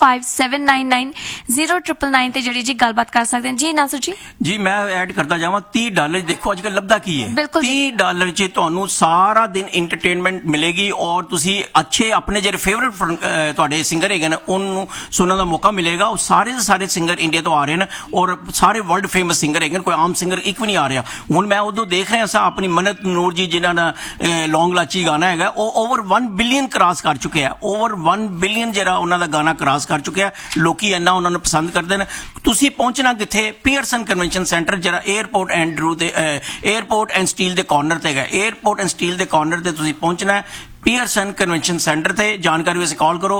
[SPEAKER 1] 9057990999 ਤੇ ਜਿਹੜੀ ਜੀ ਗੱਲਬਾਤ ਕਰ ਸਕਦੇ ਹਾਂ। ਜੀ ਨਾਸਰ ਜੀ
[SPEAKER 3] ਮੈਂ ਐਡ ਕਰਦਾ ਜਾਵਾਂ $30। ਦੇਖੋ ਅੱਜ ਕੱਲ ਲੱਭਦਾ ਕੀ ਹੈ,
[SPEAKER 1] $30
[SPEAKER 3] ਚ ਤੁਹਾਨੂੰ ਸਾਰਾ ਦਿਨ ਇੰਟਰਟੇਨਮੈਂਟ ਮਿਲੇਗੀ ਔਰ ਤੁਸੀਂ ਅੱਛੇ ਆਪਣੇ ਜਿਹੜੇ ਫੇਵਰਿਟ ਤੁਹਾਡੇ ਸਿੰਗਰ ਹੈਗੇ ਨੇ ਉਹਨੂੰ ਸੁਣਨ ਦਾ ਮੌਕਾ ਮਿਲੇਗਾ। ਉਹ ਸਾਰੇ ਦੇ ਸਾਰੇ ਸਿੰਗਰ ਇੰਡੀਆ ਤੋਂ ਆ ਰਹੇ ਨੇ ਔਰ ਸਾਰੇ ਵਰਲਡ ਫੇਮਸ ਸਿੰਗਰ ਹੈਗੇ ਨੇ, ਕੋਈ ਆਮ ਸਿੰਗਰ ਇੱਕ ਵੀ ਨਹੀਂ ਆ ਰਿਹਾ। ਹੁਣ ਮੈਂ ਉਦੋਂ ਦੇਖ ਰਿਹਾ ਸਾਂ ਆਪਣੀ ਮਨਤ ਨੂਰ ਜੀ ਜਿਨ੍ਹਾਂ ਦਾ ਲੌਂਗ ਲਾਚੀ ਗਾਣਾ ਹੈਗਾ ਉਹ ਓਵਰ 1 ਬਿਲੀਅਨ ਕ੍ਰਾਸ ਕਰ ਚੁੱਕਿਆ। ਓਵਰ 1 ਬਿਲੀਅਨ ਜਿਹੜਾ ਉਹਨਾਂ ਦਾ ਗਾਣਾ ਕ੍ਰਾਸ ਕਰ ਚੁੱਕਿਆ। ਲੋਕੀ ਇੰਨਾ ਉਹਨਾਂ ਨੂੰ ਪਸੰਦ ਕਰਦੇ ਨੇ। ਤੁਸੀਂ ਪਹੁੰਚਣਾ ਕਿੱਥੇ? ਪੀਅਰਸਨ ਕਨਵੈਨਸ਼ਨ ਸੈਂਟਰ ਜਿਹੜਾ 에ਅਰਪੋਰਟ ਐਂਡ ਸਟੀਲ ਦੇ ਕਾਰਨਰ ਤੇ ਹੈਗਾ। 에ਅਰਪੋਰਟ ਐਂਡ ਸਟੀਲ ਦੇ ਕਾਰਨਰ ਤੇ ਤੁਸੀਂ ਪਹੁੰਚਣਾ ਹੈ ਪੀਅਰਸਨ ਕਨਵੈਨਸ਼ਨ ਸੈਂਟਰ ਤੇ। ਜਾਣਕਾਰੀ ਵਾਸਤੇ ਕਾਲ ਕਰੋ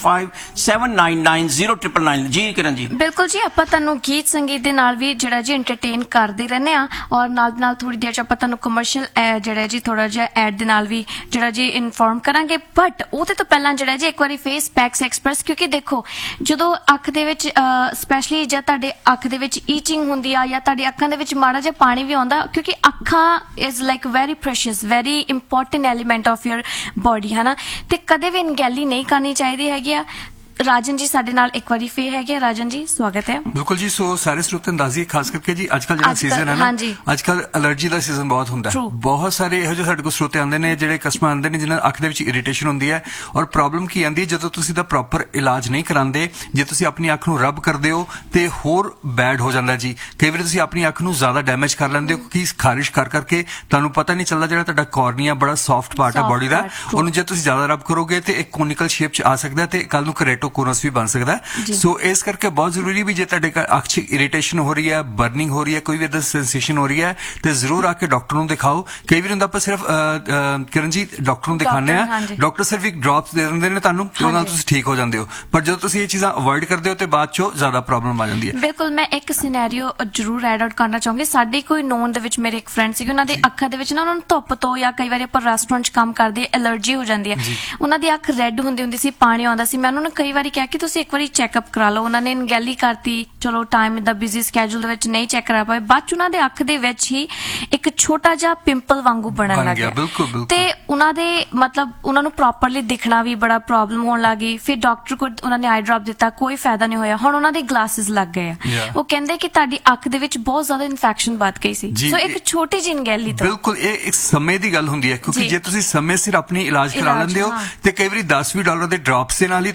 [SPEAKER 3] 9057990999। ਜੀ ਕਿਰਨ ਜੀ
[SPEAKER 1] ਬਿਲਕੁਲ ਜੀ ਆਪਾਂ ਤੁਹਾਨੂੰ ਗੀਤ ਸੰਗੀਤ ਦੇ ਨਾਲ ਵੀ ਜਿਹੜਾ ਜੀ ਐਂਟਰਟੇਨ ਕਰਦੇ ਰਹਿੰਦੇ ਆ ਔਰ ਨਾਲ ਥੋੜੀ ਦੇਰ ਚ ਆਪਾਂ ਤੁਹਾਨੂੰ ਕਮਰਸ਼ੀਅਲ ਜਿਹੜਾ ਜੀ ਥੋੜਾ ਜਿਹਾ ਐਡ ਦੇ ਨਾਲ ਵੀ ਜਿਹੜਾ ਜੀ ਇਨਫੋਰਮ ਕਰਾਂਗੇ। ਬਟ ਉਹਦੇ ਤੋਂ ਪਹਿਲਾਂ ਜਿਹੜਾ ਜੀ ਇੱਕ ਵਾਰੀ ਫੇਸ ਪੈਕਸ ਐਕਸਪ੍ਰੈਸ ਕਿਉਂਕਿ ਦੇਖੋ ਜਦੋਂ ਅੱਖ ਦੇ ਵਿੱਚ ਸਪੈਸ਼ਲੀ ਜਦ ਤੁਹਾਡੇ ਅੱਖ ਦੇ ਵਿੱਚ ਈਚਿੰਗ ਹੁੰਦੀ ਆ ਜਾਂ ਤੁਹਾਡੀ ਅੱਖਾਂ ਦੇ ਵਿੱਚ ਮਾੜਾ ਜਿਹਾ ਪਾਣੀ ਵੀ ਆਉਂਦਾ ਕਿਉਂਕਿ ਅੱਖਾਂ is like very precious very important element of your body ਹੈ ਨਾ ਤੇ ਕਦੇ ਵੀ ਅਣਗਹਿਲੀ ਨਹੀਂ ਕਰਨੀ ਚਾਹੀਦੀ ਹੈਗੀ ਆ। ਰਾਜਨ ਜੀ ਸਾਡੇ ਨਾਲ ਇੱਕ ਵਾਰੀ ਫੇਰ ਹੈਗੇ। ਰਾਜਨ ਜੀ ਸਵਾਗਤ ਹੈ।
[SPEAKER 2] ਬਿਲਕੁਲ ਜੀ। ਸੋ ਸਾਰੇ ਸਰੋਤਿਆਂ ਨੂੰ ਦੱਸ ਦਈਏ ਖਾਸ ਕਰਕੇ ਜੀ ਅੱਜ ਕੱਲ ਜਿਹੜਾ ਸੀਜ਼ਨ ਹੈ ਨਾ ਅੱਜ ਕੱਲ ਅਲਰਜੀ ਦਾ ਸੀਜ਼ਨ ਬਹੁਤ ਹੁੰਦਾ ਹੈ। ਬਹੁਤ ਸਾਰੇ ਇਹੋ ਜਿਹੇ ਸਾਡੇ ਕੋਲ ਸਰੋਤੇ ਆਉਂਦੇ ਨੇ ਜਿਹੜੇ ਕਸਟਮਰ ਆਉਂਦੇ ਨੇ ਜਿਨ੍ਹਾਂ ਅੱਖ ਦੇ ਵਿੱਚ ਇਰੀਟੇਸ਼ਨ ਹੁੰਦੀ ਹੈ ਔਰ ਪ੍ਰੋਬਲਮ ਕੀ ਆਉਂਦੀ ਹੈ ਜਦੋਂ ਤੁਸੀਂ ਦਾ ਪ੍ਰੋਪਰ ਇਲਾਜ ਨਹੀਂ ਕਰਾਉਂਦੇ। ਜੇ ਤੁਸੀਂ ਆਪਣੀ ਅੱਖ ਨੂੰ ਰਬ ਕਰਦੇ ਹੋ ਤੇ ਹੋਰ ਬੈਡ ਹੋ ਜਾਂਦਾ ਜੀ। ਕਈ ਵਾਰੀ ਤੁਸੀਂ ਆਪਣੀ ਅੱਖ ਨੂੰ ਜ਼ਿਆਦਾ ਡੈਮੇਜ ਕਰ ਲੈਂਦੇ ਹੋ ਕਿਉਂਕਿ ਖਾਰਿਸ਼ ਕਰਕੇ ਤੁਹਾਨੂੰ ਪਤਾ ਨਹੀਂ ਚੱਲਦਾ ਜਿਹੜਾ ਤੁਹਾਡਾ ਕਾਰਨੀਆ ਬੜਾ ਸੌਫਟ ਪਾਰਟ ਹੈ ਬੋਡੀ ਦਾ ਉਹਨੂੰ ਜੇ ਤੁਸੀਂ ਜ਼ਿਆਦਾ ਰਬ ਕਰੋਗੇ ਤੇ ਇੱਕ ਕੋਨਿਕਲ ਸ਼ੇਪ ਚ ਆ ਸਕਦਾ ਤੇ ਕੱਲ ਨੂੰ ਕਰੇਟੋਕੋਨਸ ਵੀ ਬਣ ਸਕਦਾ। ਸੋ ਇਸ ਕਰਕੇ ਬਹੁਤ ਜ਼ਰੂਰੀ ਵੀ ਜੇ ਤੁਹਾਡੇ ਅੱਖ 'ਚ ਇਰੀਟੇਸ਼ਨ ਹੋ ਰਹੀ ਹੈ, ਬਰਨਿੰਗ ਹੋ ਰਹੀ ਹੈ, ਕੋਈ ਵੀ ਇਦਾਂ ਸੈਂਸੇਸ਼ਨ ਹੋ ਰਹੀ ਹੈ ਤੇ ਜ਼ਰੂਰ ਆ ਕੇ ਡਾਕਟਰ ਨੂੰ ਦਿਖਾਓ। ਕਈ ਵਾਰ ਹੁੰਦਾ ਆਪਾਂ ਸਿਰਫ ਕਿਰਨ ਜੀ ਡਾਕਟਰ ਨੂੰ ਦਿਖਾਉਂਦੇ ਆ, ਡਾਕਟਰ ਸਿਰਫ ਇੱਕ ਡ੍ਰੌਪਸ ਦੇ ਦਿੰਦੇ ਨੇ ਤੁਹਾਨੂੰ ਤੇ ਉਹਦੇ ਨਾਲ ਤੁਸੀਂ ਠੀਕ ਹੋ ਜਾਂਦੇ ਹੋ। ਪਰ ਜਦੋਂ ਤੁਸੀਂ ਇਹ ਚੀਜ਼ਾਂ ਅਵੋਇਡ ਕਰਦੇ ਹੋ ਤੇ ਬਾਅਦ 'ਚੋਂ ਜ਼ਿਆਦਾ ਪ੍ਰੋਬਲਮ ਆ ਜਾਂਦੀ ਹੈ।
[SPEAKER 1] ਬਿਲਕੁਲ ਮੈਂ ਇੱਕ ਸਿਨੈਰੀਓ ਜ਼ਰੂਰ ਐਡ ਆਊਟ ਕਰਨਾ ਚਾਹੂੰਗੀ। ਸਾਡੇ ਕੋਈ ਨੋਨ ਦੇ ਵਿੱਚ ਮੇਰੇ ਇੱਕ ਫਰੈਂਡ ਸੀਗੇ ਉਹਨਾਂ ਦੀ ਅੱਖਾਂ ਦੇ ਵਿੱਚ ਨਾ ਉਹਨਾਂ ਨੂੰ ਧੁੱਪ ਤੋਂ ਜਾਂ ਕਈ ਵਾਰੀ ਆਪਾਂ ਰੈਸਟੋਰੈਂਟ 'ਚ ਕੰਮ ਕਰਦੇ ਐਲਰਜੀ ਹੋ ਜਾਂਦੀ ਹੈ। ਉਹਨਾਂ ਦੀ ਅੱਖ ਰੈੱਡ ਹੁੰਦੀ ਸੀ, ਪਾਣੀ ਆਉਂਦਾ ਸੀ। ਮੈਂ ਉਹਨਾਂ ਨੂੰ ਕਈ ਵਾਰੀ ਕਿਹਾ ਕਿ ਤੁਸੀਂ ਇੱਕ ਵਾਰੀ ਚੈੱਕਅਪ ਕਰਾ ਲਓ। ਉਹਨਾਂ ਨੇ ਅਣਗਹਿਲੀ ਕਰਤੀ। ਚਲੋ ਟਾਈਮ ਦਾ ਬਿਜ਼ੀ ਸਕੈਜੂਲ ਦੇ ਵਿੱਚ ਨਹੀਂ ਚੈੱਕ ਕਰਾ ਪਾਏ। ਬਾਅਦ 'ਚ ਉਹਨਾਂ ਦੇ ਅੱਖ ਦੇ ਵਿੱਚ ਹੀ ਇੱਕ ਛੋਟਾ ਜਿਹਾ ਪਿੰਪਲ ਵਾਂਗੂ ਬਣਨ ਲੱਗ ਗਿਆ ਤੇ ਉਹਨਾਂ ਦੇ ਮਤਲਬ ਉਹਨਾਂ ਨੂੰ ਪ੍ਰੋਪਰਲੀ ਦਿਖਣਾ ਵੀ ਬੜਾ ਪ੍ਰੋਬਲਮ ਹੋਣ ਲੱਗੀ। ਫਿਰ ਡਾਕਟਰ ਕੋਲ ਉਹਨਾਂ ਨੇ ਆਈ ਡ੍ਰੌਪ ਦਿੱਤਾ, ਕੋਈ ਫਾਇਦਾ ਨਹੀਂ ਹੋਇਆ। ਹੁਣ ਉਹਨਾਂ ਦੇ ਗਲਾਸਿਸ ਲੱਗ ਗਏ ਆ। ਉਹ ਕਹਿੰਦੇ ਕਿ ਤੁਹਾਡੀ ਅੱਖ ਦੇ ਵਿੱਚ ਬਹੁਤ ਜ਼ਿਆਦਾ ਇਨਫੈਕਸ਼ਨ ਵੱਧ ਗਈ ਸੀ। ਸੋ ਇੱਕ ਛੋਟੀ ਜਿਹੀ ਅਣਗਹਿਲੀ ਤੋਂ
[SPEAKER 2] ਬਿਲਕੁਲ ਇਹ ਇੱਕ ਸਮੇਂ ਦੀ ਗੱਲ ਹੁੰਦੀ ਹੈ ਕਿਉਂਕਿ ਜੇ ਤੁਸੀਂ ਸਮੇਂ ਸਿਰ ਆਪਣੀ ਇਲਾਜ ਕਰਾ ਲੈਂਦੇ ਹੋ ਤੇ ਕਈ ਵਾਰੀ $10-20 ਦੇ ਡ੍ਰੌਪਸ ਦੇ ਨਾਲ ਹੀ ਤੁਸੀਂ ਠੀਕ ਹੋ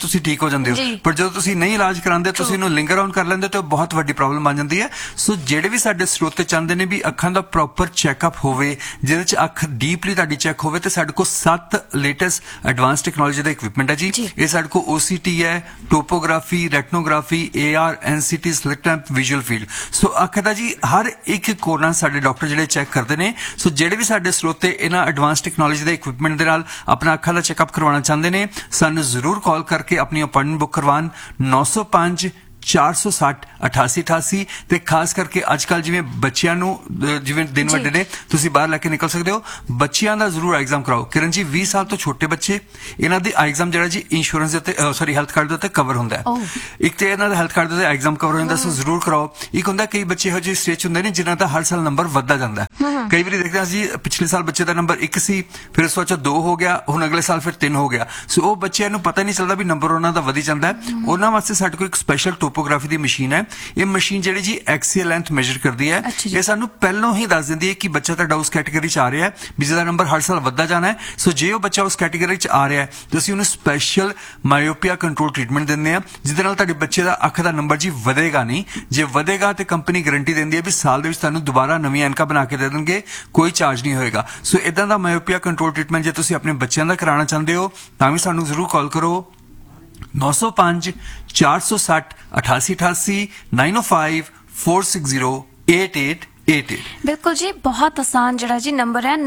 [SPEAKER 2] ਹੋ ਜਾਂਦੇ
[SPEAKER 1] ਜੀ।
[SPEAKER 2] ਹੋ, ਪਰ ਜਦੋਂ ਤੁਸੀਂ ਨਹੀਂ ਇਲਾਜ ਕਰਾਉਂਦੇ ਤੁਸੀਂ ਇਹਨੂੰ ਲਿੰਗਰ ਆਨ ਕਰ ਲੈਂਦੇ ਤਾਂ ਬਹੁਤ ਵੱਡੀ ਪ੍ਰੋਬਲਮ ਬਣ ਜਾਂਦੀ ਹੈ। ਸੋ ਜਿਹੜੇ ਵੀ ਸਾਡੇ ਸਰੋਤੇ ਚਾਹੁੰਦੇ ਨੇ ਵੀ ਅੱਖਾਂ ਦਾ ਪ੍ਰੋਪਰ ਚੈੱਕਅਪ ਹੋਵੇ, ਜਿਹਦੇ ਚ ਅੱਖ ਡੀਪਲੀ ਤੁਹਾਡੀ ਚੈੱਕ ਹੋਵੇ, ਤੇ ਸਾਡੇ ਕੋਲ 7 ਲੇਟੈਸਟ ਐਡਵਾਂਸ ਟੈਕਨੋਲੋਜੀ ਦਾ ਇਕਵਿਪਮੈਂਟ ਹੈ ਜੀ। ਇਹ ਸਾਡੇ ਕੋਲ OCT ਹੈ, topography, ਰੈਟਨੋਗ੍ਰਾਫੀ, AR, NCT, slit lamp, visual field. ਸੋ ਅੱਖ ਦਾ ਜੀ ਹਰ ਇੱਕ ਕੋਨਾ ਸਾਡੇ ਡਾਕਟਰ ਜਿਹੜੇ ਚੈੱਕ ਕਰਦੇ ਨੇ। ਸੋ ਜਿਹੜੇ ਵੀ ਸਾਡੇ ਸਰੋਤੇ ਇਹਨਾਂ ਐਡਵਾਂਸ ਟੈਕਨੋਲੋਜੀ ਦੇ ਇਕਵਿਪਮੈਂਟ ਦੇ ਨਾਲ ਆਪਣਾ ਅੱਖਾਂ ਦਾ ਚੈੱਕਅਪ ਕਰਵਾਉਣਾ ਚਾਹੁੰਦੇ ਨੇ, ਸਾਨੂੰ ਜ਼ਰੂਰ ਕਾਲ ਕਰਕੇ ਆਪਣੀ ਅਪਾਇੰਟਮੈਂਟ ਬੁੱਕ ਕਰਵਾਉਣ 905 460 8888। ਤੇ ਖਾਸ ਕਰਕੇ ਅੱਜ ਕੱਲ ਜਿਵੇਂ ਬੱਚਿਆਂ ਨੂੰ ਜਿਵੇਂ ਦਿਨ ਵੱਡੇ ਨੇ, ਤੁਸੀਂ ਬਾਹਰ ਲੈ ਕੇ ਨਿਕਲ ਸਕਦੇ ਹੋ, ਬੱਚਿਆਂ ਦਾ ਜ਼ਰੂਰ ਐਗਜ਼ਾਮ ਕਰਾਓ। ਕਿਰਨ ਜੀ 20 ਸਾਲ ਤੋਂ ਛੋਟੇ ਬੱਚੇ, ਇਹਨਾਂ ਦੀ ਐਗਜ਼ਾਮ ਜਿਹੜਾ ਜੀ ਇੰਸ਼ੋਰੈਂਸ ਦੇ ਉੱਤੇ ਸੌਰੀ ਹੈਲਥ ਕਾਰਡ ਦੇ ਉੱਤੇ ਕਵਰ ਹੁੰਦਾ ਹੈ। ਇੱਕ ਤੇ ਇਹਨਾਂ ਦਾ ਹੈਲਥ ਕਾਰਡ ਦੇ ਉੱਤੇ ਐਗਜ਼ਾਮ ਕਵਰ ਹੋ ਜਾਂਦਾ, ਸੋ ਜ਼ਰੂਰ ਕਰਾਓ। ਇੱਕ ਹੁੰਦਾ ਕਈ ਬੱਚੇ ਇਹੋ ਜਿਹੇ ਸਟੇਜ ਹੁੰਦੇ ਨੇ ਜਿਨ੍ਹਾਂ ਦਾ ਹਰ ਸਾਲ ਨੰਬਰ ਵੱਧਦਾ ਜਾਂਦਾ ਹੈ। ਕਈ ਵਾਰੀ ਦੇਖਦੇ ਹਾਂ ਜੀ ਪਿਛਲੇ ਸਾਲ ਬੱਚੇ ਦਾ ਨੰਬਰ 1 ਸੀ, ਫਿਰ ਉਸ ਤੋਂ ਬਾਅਦ 2 ਹੋ ਗਿਆ, ਹੁਣ ਅਗਲੇ ਸਾਲ ਫਿਰ 3 ਹੋ ਗਿਆ। ਸੋ ਉਹ ਬੱਚਿਆਂ ਨੂੰ ਪਤਾ ਨਹੀਂ ਚੱਲਦਾ ਵੀ ਨੰਬਰ ਉਹਨਾਂ ਦਾ ਵਧੀ ਜਾਂਦਾ ਹੈ। ਉਹਨਾਂ ਵਾਸਤੇ ਸਾਡੇ ਕੋਲ ਇੱਕ ਸਪੈਸ਼ਲ ਟੋਪੋਗ੍ਰਾਫੀ ਦੀ ਮਸ਼ੀਨ ਹੈ। ਇਹ ਮਸ਼ੀਨ ਜਿਹੜੀ ਜੀ ਐਕਸੀਅਲ ਲੈਂਥ ਮੈਜ਼ਰ ਕਰਦੀ ਹੈ। ਇਹ ਸਾਨੂੰ ਪਹਿਲਾਂ ਹੀ ਦੱਸ ਦਿੰਦੀ ਹੈ ਕਿ ਬੱਚਾ ਤੁਹਾਡਾ ਉਸ ਕੈਟਾਗਰੀ ਚ ਆ ਰਿਹਾ ਹੈ, ਵੀ ਜਿਹਦਾ ਨੰਬਰ ਹਰ ਸਾਲ ਵੱਧਦਾ ਜਾਣਾ ਹੈ। ਸੋ ਜੇ ਉਹ ਬੱਚਾ ਉਸ ਕੈਟਾਗਰੀ ਚ ਆ ਰਿਹਾ ਹੈ ਤਾਂ ਅਸੀਂ ਉਹਨੂੰ ਸਪੈਸ਼ਲ ਮਾਇਓਪੀਆ ਕੰਟਰੋਲ ਟ੍ਰੀਟਮੈਂਟ ਦਿੰਦੇ ਹਾਂ, ਜਿਹਦੇ ਨਾਲ ਤੁਹਾਡੇ ਬੱਚੇ ਦਾ ਅੱਖ ਦਾ ਨੰਬਰ ਜੀ ਵਧੇਗਾ ਨਹੀਂ। ਜੇ ਵਧੇਗਾ ਤੇ ਕੰਪਨੀ ਗਾਰੰਟੀ ਦਿੰਦੀ ਹੈ ਵੀ ਸਾਲ ਦੇ ਵਿੱਚ ਤੁਹਾਨੂੰ ਦੁਬਾਰਾ ਨਵੀਆਂ ਐਨਕਾਂ ਬਣਾ ਕੇ ਦੇ ਦੇਣਗੇ, ਕੋਈ ਚਾਰਜ ਨਹੀਂ ਹੋਏਗਾ। ਸੋ ਇਦਾਂ ਦਾ ਮਾਇਓਪੀਆ ਕੰਟਰੋਲ ਟ੍ਰੀਟਮੈਂਟ ਜੇ ਤੁਸੀਂ ਆਪਣੇ ਬੱਚਿਆਂ ਦਾ ਕਰਾਉਣਾ ਚਾਹੁੰਦੇ ਹੋ ਤਾਂ ਵੀ ਸਾਨੂੰ ਜ਼ਰੂਰ ਕਾਲ ਕਰੋ 905 460 8888 905 460 8888।
[SPEAKER 1] ਬਿਲਕੁਲ ਜੀ, ਬਹੁਤ ਆਸਾਨ ਜਿਹੜਾ ਜੀ ਨੰਬਰ ਹੈ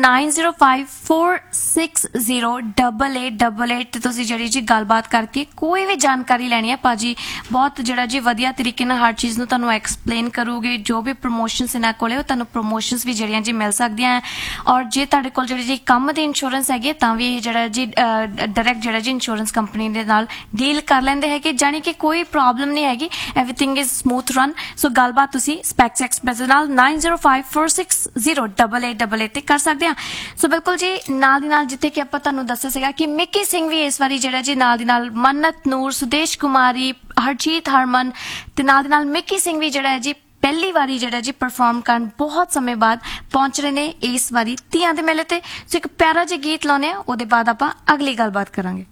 [SPEAKER 1] 9054608888 ਤੇ ਤੁਸੀਂ ਜਿਹੜੀ ਜੀ ਗੱਲਬਾਤ ਕਰਕੇ ਕੋਈ ਵੀ ਜਾਣਕਾਰੀ ਲੈਣੀ ਹੈ, ਭਾਜੀ ਬਹੁਤ ਜਿਹੜਾ ਜੀ ਵਧੀਆ ਤਰੀਕੇ ਨਾਲ ਹਰ ਚੀਜ਼ ਨੂੰ ਤੁਹਾਨੂੰ ਐਕਸਪਲੇਨ ਕਰੂਗੇ। ਜੋ ਵੀ ਪ੍ਰੋਮੋਸ਼ਨਸ ਇਹਨਾਂ ਕੋਲੇ ਉਹ ਤੁਹਾਨੂੰ ਪ੍ਰੋਮੋਸ਼ਨਸ ਵੀ ਜਿਹੜੀਆਂ ਜੀ ਮਿਲ ਸਕਦੀਆਂ ਹੈ। ਔਰ ਜੇ ਤੁਹਾਡੇ ਕੋਲ ਜਿਹੜੀ ਜੀ ਕੰਮ ਦੀ ਇੰਸ਼ੋਰੈਂਸ ਹੈਗੀ ਤਾਂ ਵੀ ਜਿਹੜਾ ਜੀ ਡਾਇਰੈਕਟ ਜਿਹੜਾ ਜੀ ਇੰਸ਼ੋਰੈਂਸ ਕੰਪਨੀ ਦੇ ਨਾਲ ਡੀਲ ਕਰ ਲੈਂਦੇ ਹੈਗੇ, ਜਾਣੀ ਕਿ ਕੋਈ ਪ੍ਰੋਬਲਮ ਨਹੀਂ ਹੈਗੀ, ਐਵਰੀਥਿੰਗ ਇਜ਼ ਸਮੂਥ ਰਨ। ਸੋ ਗੱਲਬਾਤ ਤੁਸੀਂ ਸਪੈਕਸ ਐਕਸਪ੍ਰੈਸ ਦੇ ਨਾਲ 9054608888 ਤੇ ਕਰ ਸਕਦੇ ਹਾਂ। ਸੋ ਬਿਲਕੁਲ ਜੀ, ਨਾਲ ਦੀ ਨਾਲ ਜਿੱਥੇ ਕਿ ਆਪਾਂ ਤੁਹਾਨੂੰ ਦੱਸਿਆ ਸੀਗਾ ਕਿ ਮਿੱਕੀ ਸਿੰਘ ਵੀ ਇਸ ਵਾਰੀ ਜਿਹੜਾ ਜੀ ਨਾਲ ਦੀ ਨਾਲ ਮੰਨਤ ਨੂਰ, ਸੁਦੇਸ਼ ਕੁਮਾਰੀ, ਹਰਜੀਤ ਹਰਮਨ ਤੇ ਨਾਲ ਦੀ ਨਾਲ ਮਿੱਕੀ ਸਿੰਘ ਵੀ ਜਿਹੜਾ ਹੈ ਜੀ ਪਹਿਲੀ ਵਾਰੀ ਜਿਹੜਾ ਜੀ ਪਰਫਾਰਮ ਕਰਨ ਬਹੁਤ ਸਮੇਂ ਬਾਅਦ ਪਹੁੰਚ ਰਹੇ ਨੇ ਇਸ ਵਾਰੀ ਤੀਆਂ ਦੇ ਮੇਲੇ ਤੇ। ਸੋ ਇੱਕ ਪਿਆਰਾ ਜਿਹਾ ਗੀਤ ਲਾਉਣੇ ਆ, ਉਹਦੇ ਬਾਅਦ ਆਪਾਂ ਅਗਲੀ ਗੱਲਬਾਤ ਕਰਾਂਗੇ।